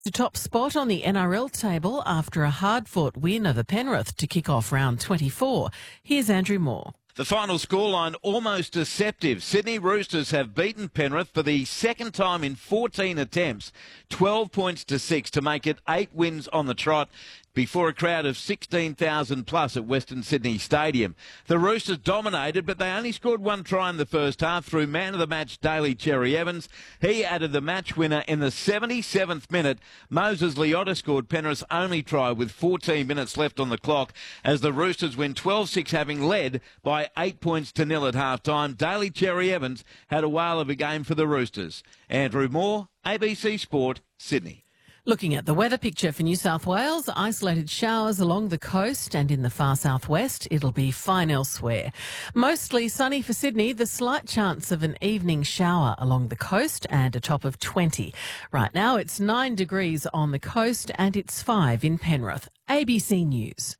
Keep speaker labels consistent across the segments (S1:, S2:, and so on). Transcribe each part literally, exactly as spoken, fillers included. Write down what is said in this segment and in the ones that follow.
S1: The top spot on the N R L table after a hard-fought win over Penrith to kick off round twenty-four. Here's Andrew Moore.
S2: The final scoreline almost deceptive. Sydney Roosters have beaten Penrith for the second time in fourteen attempts, twelve points to six to make it eight wins on the trot before a crowd of sixteen thousand plus at Western Sydney Stadium. The Roosters dominated, but they only scored one try in the first half through man of the match Daly Cherry Evans. He added the match winner in the seventy-seventh minute. Moses Leota scored Penrith's only try with fourteen minutes left on the clock as the Roosters win twelve six, having led by eight points to nil at half-time. Daly Cherry Evans had a whale of a game for the Roosters. Andrew Moore, A B C Sport, Sydney.
S1: Looking at the weather picture for New South Wales, isolated showers along the coast and in the far southwest. It'll be fine elsewhere. Mostly sunny for Sydney, the slight chance of an evening shower along the coast and a top of twenty. Right now it's nine degrees on the coast and it's five in Penrith. A B C News.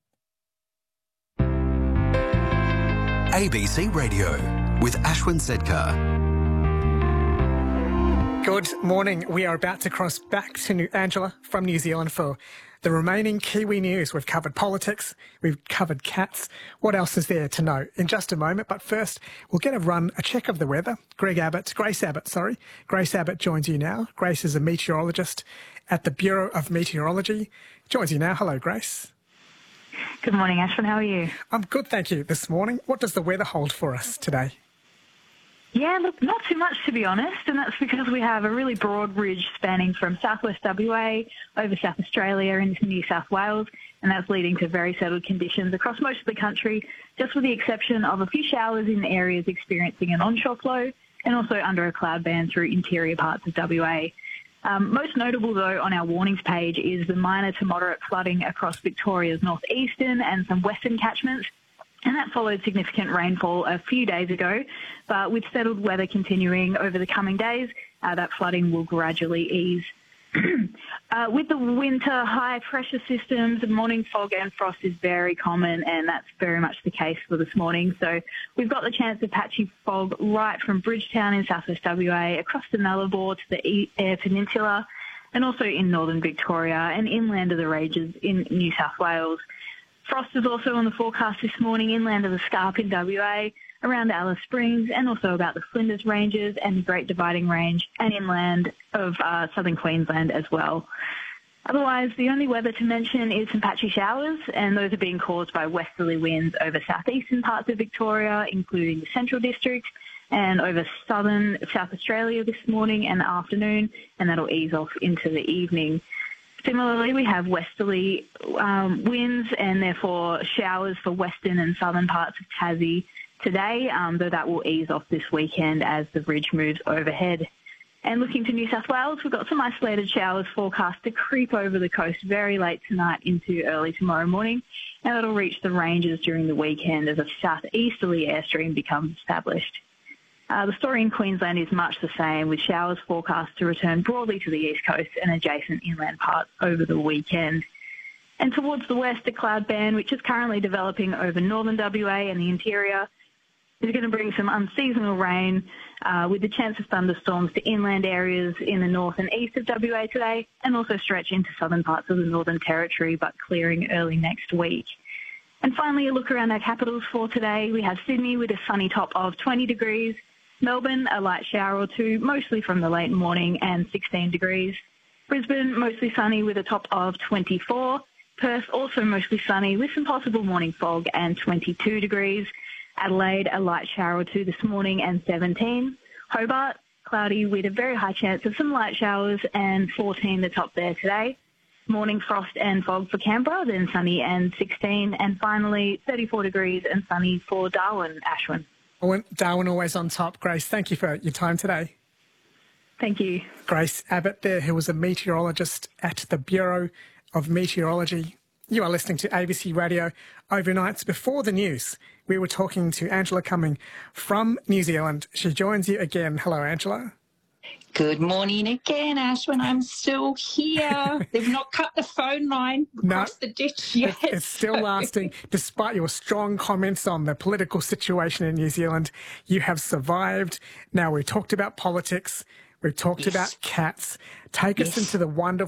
S3: A B C Radio with Ashwin Sedkar.
S4: Good morning. We are about to cross back to New Angela from New Zealand for the remaining Kiwi news. We've covered politics, we've covered cats. What else is there to know? In just a moment, but first we'll get a run, a check of the weather. Greg Abbott, Grace Abbott, sorry. Grace Abbott joins you now. Grace is a meteorologist at the Bureau of Meteorology. Joins you now. Hello, Grace.
S5: Good morning, Ashwin. How are you?
S4: I'm good, thank you, this morning. What does the weather hold for us today?
S5: Yeah, look, not too much to be honest, and that's because we have a really broad ridge spanning from southwest W A over South Australia into New South Wales, and that's leading to very settled conditions across most of the country, just with the exception of a few showers in areas experiencing an onshore flow and also under a cloud band through interior parts of W A. Um, most notable, though, on our warnings page is the minor to moderate flooding across Victoria's northeastern and some western catchments. And that followed significant rainfall a few days ago. But with settled weather continuing over the coming days, uh, that flooding will gradually ease. uh, with the winter high pressure systems, morning fog and frost is very common, and that's very much the case for this morning. So we've got the chance of patchy fog right from Bridgetown in southwest W A, across the Nullarbor to the Eyre Peninsula, and also in northern Victoria and inland of the ranges in New South Wales. Frost is also on the forecast this morning inland of the Scarp in W A, around Alice Springs, and also about the Flinders Ranges and the Great Dividing Range, and inland of uh, southern Queensland as well. Otherwise, the only weather to mention is some patchy showers, and those are being caused by westerly winds over southeastern parts of Victoria, including the Central District, and over southern South Australia this morning and afternoon, and that'll ease off into the evening. Similarly, we have westerly um, winds and therefore showers for western and southern parts of Tassie today, um, though that will ease off this weekend as the ridge moves overhead. And looking to New South Wales, we've got some isolated showers forecast to creep over the coast very late tonight into early tomorrow morning, and that'll reach the ranges during the weekend as a southeasterly airstream becomes established. Uh, the story in Queensland is much the same, with showers forecast to return broadly to the east coast and adjacent inland parts over the weekend. And towards the west, a cloud band, which is currently developing over northern W A and the interior, is going to bring some unseasonal rain, uh, with the chance of thunderstorms to inland areas in the north and east of W A today, and also stretch into southern parts of the Northern Territory, but clearing early next week. And finally, a look around our capitals for today. We have Sydney with a sunny top of twenty degrees, Melbourne, a light shower or two, mostly from the late morning, and sixteen degrees. Brisbane, mostly sunny with a top of twenty-four. Perth, also mostly sunny with some possible morning fog, and twenty-two degrees. Adelaide, a light shower or two this morning, and seventeen. Hobart, cloudy with a very high chance of some light showers, and fourteen the top there today. Morning frost and fog for Canberra, then sunny and sixteen. And finally, thirty-four degrees and sunny for Darwin, Ashwin.
S4: Darwin always on top. Grace, thank you for your time today.
S5: Thank you.
S4: Grace Abbott there, who was a meteorologist at the Bureau of Meteorology. You are listening to A B C Radio Overnights. Before the news, we were talking to Angela Cumming from New Zealand. She joins you again. Hello, Angela.
S6: Good morning again, Ashwin. I'm still here. They've not cut the phone line across no, the ditch yet.
S4: It's still so. lasting. Despite your strong comments on the political situation in New Zealand, you have survived. Now, we've talked about politics. We've talked yes. about cats. Take yes. us into the wonderful